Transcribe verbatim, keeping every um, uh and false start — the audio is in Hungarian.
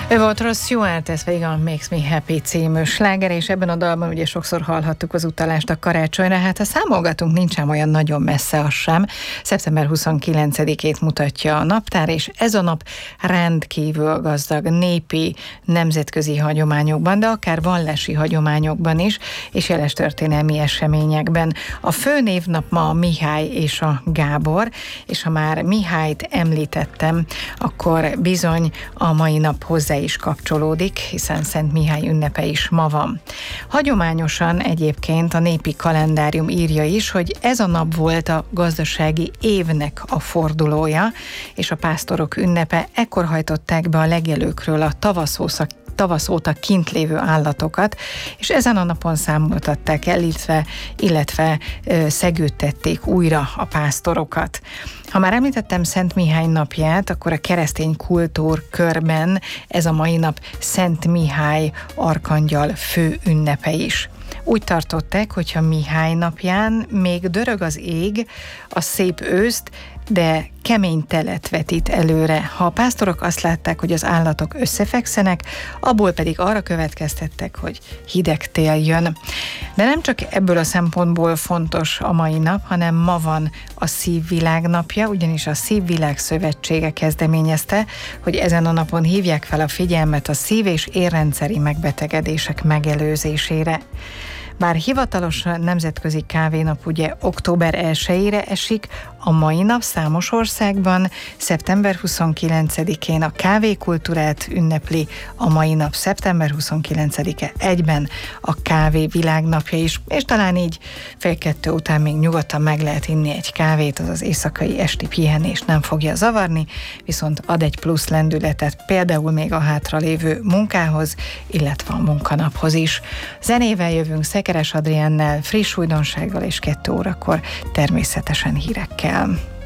Ő volt Rod Stewart, ez pedig a Makes Me Happy című sláger, és ebben a dalban ugye sokszor hallhattuk az utalást a karácsonyra. Hát ha számolgatunk, nincsen olyan nagyon messze az sem. szeptember huszonkilencedikét mutatja a naptár, és ez a nap rendkívül gazdag népi, nemzetközi hagyományokban, de akár vallási hagyományokban is, és jeles történelmi eseményekben. A főnévnap ma a Mihály és a Gábor, és ha már Mihályt említettem, akkor bizony a mai nap hozzá is kapcsolódik, hiszen Szent Mihály ünnepe is ma van. Hagyományosan egyébként a népi kalendárium írja is, hogy ez a nap volt a gazdasági évnek a fordulója, és a pásztorok ünnepe, ekkor hajtották be a legelőkről a tavaszószak tavasz óta kint lévő állatokat, és ezen a napon számoltatták el, illetve, illetve ö, szegődtették újra a pásztorokat. Ha már említettem Szent Mihály napját, akkor a keresztény kultúr körben ez a mai nap Szent Mihály arkangyal fő ünnepe is. Úgy tartották, hogyha Mihály napján még dörög az ég, a szép őszt, de kemény telet vetít előre. Ha a pásztorok azt látták, hogy az állatok összefekszenek, abból pedig arra következtettek, hogy hideg tél jön. De nem csak ebből a szempontból fontos a mai nap, hanem ma van a Szívvilág napja, ugyanis a Szívvilág Szövetsége kezdeményezte, hogy ezen a napon hívják fel a figyelmet a szív- és érrendszeri megbetegedések megelőzésére. Bár hivatalosan nemzetközi kávénap ugye október elsejére esik, a mai nap számos országban szeptember huszonkilencedikén a kávékultúrát ünnepli, a mai nap szeptember huszonkilencedike egyben a kávé világnapja is, és talán így fél kettő után még nyugodtan meg lehet inni egy kávét, az az éjszakai esti pihenést nem fogja zavarni, viszont ad egy plusz lendületet például még a hátralévő munkához, illetve a munkanaphoz is. Zenével jövünk Szekeres Adriennel, friss újdonsággal, és kettő órakor természetesen hírekkel.